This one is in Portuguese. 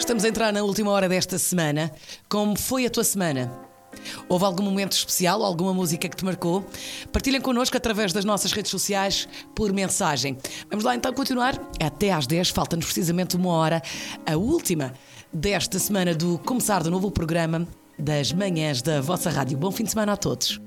Estamos a entrar na última hora desta semana. Como foi a tua semana? Houve algum momento especial ou alguma música que te marcou? Partilhem connosco através das nossas redes sociais por mensagem. Vamos lá então continuar. Até às 10, falta-nos precisamente uma hora. A última desta semana do começar do novo programa das manhãs da vossa rádio. Bom fim de semana a todos.